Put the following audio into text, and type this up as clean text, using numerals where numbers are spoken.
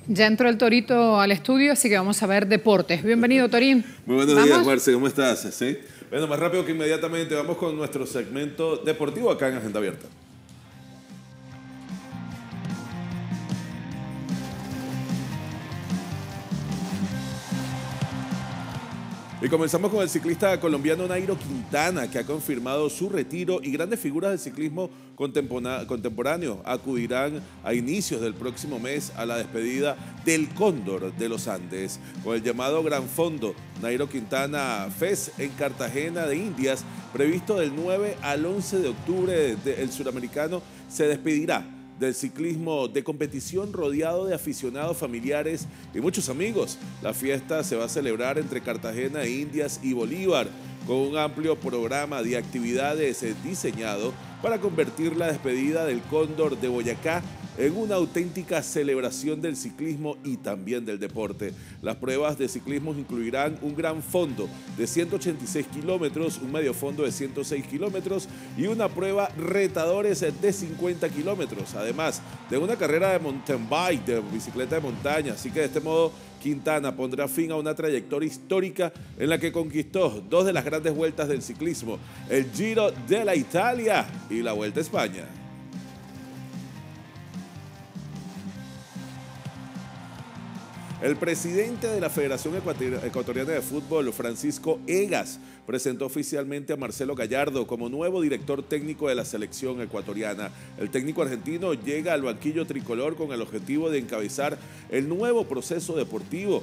Ya entró el Torito al estudio, así que vamos a ver deportes. Bienvenido, Torín. Muy buenos días, Marce, ¿cómo estás? ¿Sí? Bueno, más rápido que inmediatamente vamos con nuestro segmento deportivo acá en Agenda Abierta. Y comenzamos con el ciclista colombiano Nairo Quintana, que ha confirmado su retiro, y grandes figuras del ciclismo contemporáneo acudirán a inicios del próximo mes a la despedida del Cóndor de los Andes. Con el llamado Gran Fondo Nairo Quintana Fest en Cartagena de Indias, previsto del 9 al 11 de octubre, el suramericano se despedirá del ciclismo de competición rodeado de aficionados, familiares y muchos amigos. La fiesta se va a celebrar entre Cartagena de Indias y Bolívar, con un amplio programa de actividades diseñado para convertir la despedida del Cóndor de Boyacá en una auténtica celebración del ciclismo y también del deporte. Las pruebas de ciclismo incluirán un gran fondo de 186 kilómetros, un medio fondo de 106 kilómetros y una prueba retadores de 50 kilómetros, además de una carrera de mountain bike, de bicicleta de montaña. Así que de este modo Quintana pondrá fin a una trayectoria histórica en la que conquistó dos de las grandes vueltas del ciclismo, el Giro de la Italia y la Vuelta a España. El presidente de la Federación Ecuatoriana de Fútbol, Francisco Egas, presentó oficialmente a Marcelo Gallardo como nuevo director técnico de la selección ecuatoriana. El técnico argentino llega al banquillo tricolor con el objetivo de encabezar el nuevo proceso deportivo